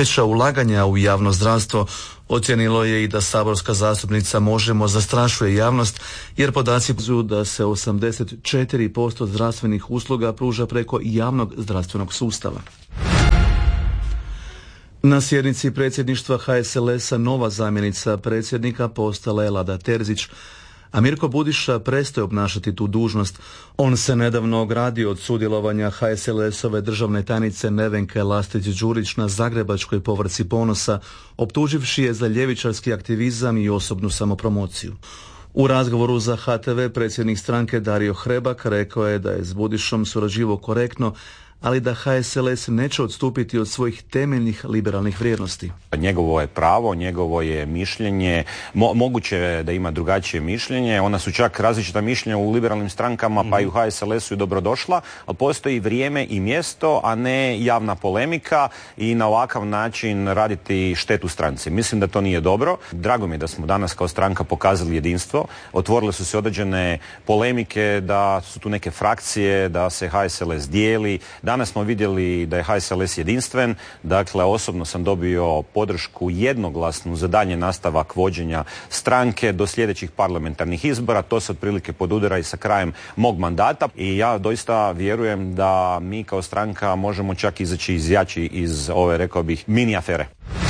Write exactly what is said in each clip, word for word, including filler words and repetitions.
veća ulaganja u javno zdravstvo. Ocijenilo je i da saborska zastupnica Možemo zastrašuje javnost jer podaci pokazuju da se osamdeset četiri posto zdravstvenih usluga pruža preko javnog zdravstvenog sustava. Na sjednici predsjedništva H S L S-a nova zamjenica predsjednika postala je Lada Terzić, a Mirko Budiša prestaje obnašati tu dužnost. On se nedavno ogradio od sudjelovanja H S L S-ove državne tajnice Nevenke Lastić-Đurić na zagrebačkoj povrci Ponosa, optuživši je za ljevičarski aktivizam i osobnu samopromociju. U razgovoru za H T V predsjednik stranke Dario Hrebak rekao je da je s Budišom surađivao korektno, ali da H S L S neće odstupiti od svojih temeljnih liberalnih vrijednosti. Njegovo je pravo, njegovo je mišljenje, Mo, moguće je da ima drugačije mišljenje, ona su čak različita mišljenja u liberalnim strankama, mm. pa i u H S L S-u je dobrodošla, ali postoji vrijeme i mjesto, a ne javna polemika i na ovakav način raditi štetu stranci. Mislim da to nije dobro. Drago mi je da smo danas kao stranka pokazali jedinstvo, otvorile su se određene polemike, da su tu neke frakcije, da se H S L S dijeli. Danas smo vidjeli da je H S L S jedinstven, dakle osobno sam dobio podršku jednoglasnu za dalje nastavak vođenja stranke do sljedećih parlamentarnih izbora. To se otprilike podudara i sa krajem mog mandata i ja doista vjerujem da mi kao stranka možemo čak izaći izjači iz ove, rekao bih, mini afere.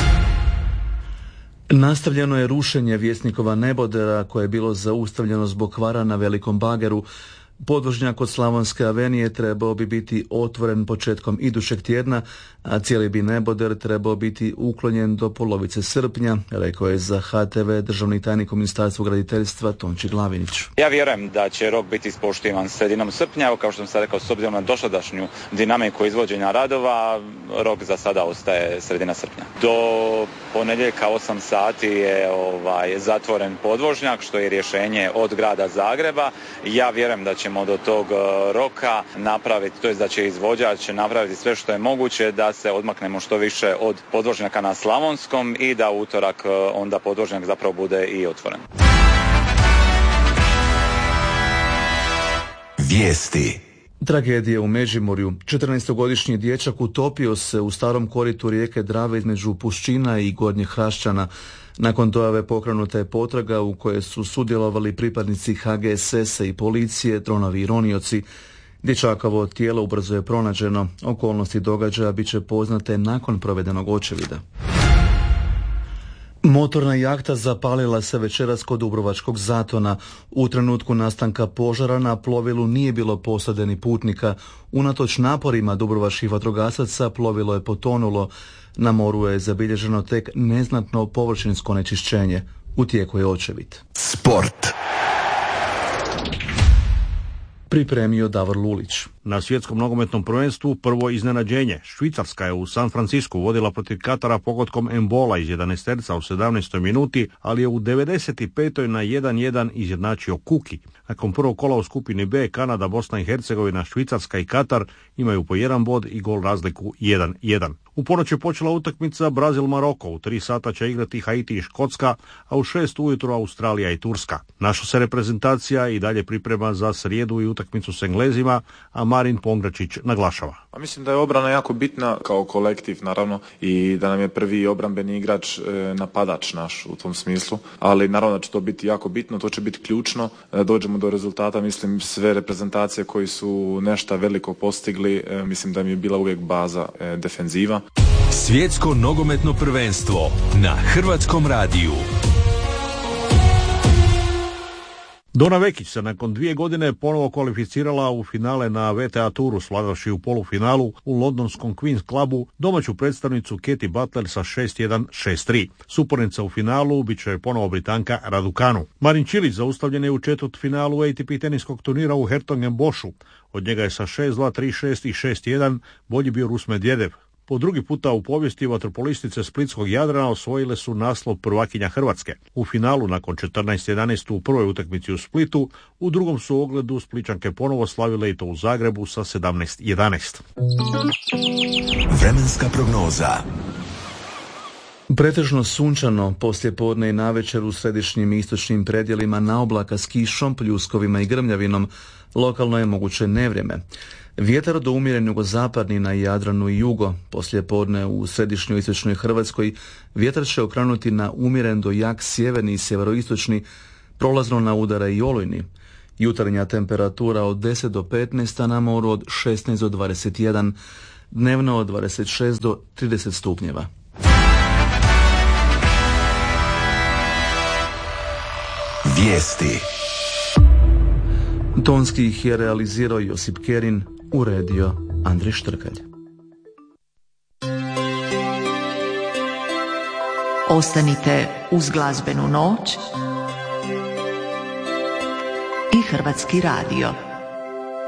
Nastavljeno je rušenje Vjesnikova nebodera koje je bilo zaustavljeno zbog kvara na Velikom Bageru. Podvožnjak od Slavonske avenije trebao bi biti otvoren početkom idućeg tjedna, a cijeli bi neboder trebao biti uklonjen do polovice srpnja, rekao je za H T V državni tajnik u Ministarstvu graditeljstva Tonči Glavinić. Ja vjerujem da će rok biti ispoštivan sredinom srpnja, kao što sam sad rekao, s obzirom na dosadašnju dinamiku izvođenja radova, rok za sada ostaje sredina srpnja. Do ponedjeljka osam sati je ovaj, zatvoren podvožnjak, što je rješenje od grada Zagreba. Ja vjerujem da ćemo do tog roka napraviti, to jest da će izvođač napraviti sve što je moguće da se odmaknemo što više od podvožnjaka na Slavonskom i da utorak onda podvožnjak zapravo bude i otvoren. Vijesti. Tragedija u Međimurju. četrnaestogodišnji dječak utopio se u starom koritu rijeke Drave između Puščina i Gornjeg Hrašćana. Nakon dojave pokrenuta je potraga u kojoj su sudjelovali pripadnici H G S S-a i policije, dronovi i ronioci. Dječakovo tijelo ubrzo je pronađeno. Okolnosti događaja bit će poznate nakon provedenog očevida. Motorna jahta zapalila se večeras kod Dubrovačkog Zatona. U trenutku nastanka požara na plovilu nije bilo posade ni putnika. Unatoč naporima dubrovačkih vatrogasaca plovilo je potonulo. Na moru je zabilježeno tek neznatno površinsko onečišćenje. U tijeku je očevid. Sport. Pripremio Davor Lulić. Na svjetskom nogometnom prvenstvu prvo iznenađenje. Švicarska je u San Francisku vodila protiv Katara pogodkom Embola iz jedanaesterca u sedamnaestoj minuti, ali je u devedeset petoj na jedan jedan izjednačio Kuki. Nakon prvog kola u skupini B, Kanada, Bosna i Hercegovina, Švicarska i Katar imaju po jedan bod i gol razliku jedan jedan. U ponoć je počela utakmica Brazil-Maroko, u tri sata će igrati Haiti i Škotska, a u šest ujutro Australija i Turska. Naša se reprezentacija i dalje priprema za srijedu i utakmicu s Englezima, a Marin Pongračić naglašava. A mislim da je obrana jako bitna kao kolektiv, naravno, i da nam je prvi obrambeni igrač e, napadač naš u tom smislu, ali naravno da će to biti jako bitno, to će biti ključno, e, dođemo do rezultata, mislim sve reprezentacije koji su nešto veliko postigli, e, mislim da mi je bila uvijek baza e, defenziva. Svjetsko nogometno prvenstvo na Hrvatskom radiju. Dona Vekić se nakon dvije godine ponovo kvalificirala u finale na V T A Touru, slavivši u polufinalu u londonskom Queen's Clubu domaću predstavnicu Katie Butler sa šest jedan šest tri. Supornica u finalu bit će ponovo Britanka Raducanu. Marin Čilić zaustavljen je u četvrt finalu A T P teniskog turnira u Hertogenboschu. Od njega je sa šest dva, tri šest i šest jedan bolji bio Rus Medvedev. Po drugi puta u povijesti vaterpolistice Splitskog Jadrana osvojile su naslov prvakinja Hrvatske. U finalu nakon četrnaest jedanaest u prvoj utakmici u Splitu, u drugom su ogledu Spličanke ponovo slavile i to u Zagrebu sa sedamnaest jedanaest. Vremenska prognoza. Pretežno sunčano, poslijepodne i navečer u središnjim i istočnim predjelima na oblaka s kišom, pljuskovima i grmljavinom. Lokalno je moguće nevrijeme. Vjetar do umjeren jugozapadni na Jadranu i jugo, poslije podne u središnjoj istočnoj Hrvatskoj vjetar će okrenuti na umjeren do jak sjeverni i sjeveroistočni, prolazno na udara i olujni. Jutarnja temperatura od deset do petnaest, a na moru od šesnaest do dvadeset jedan, dnevno od dvadeset šest do trideset stupnjeva. Vijesti. Tonski ih je realizirao Josip Kerin, uredio Andrej Štrkalj. Ostanite uz glazbenu noć i Hrvatski radio.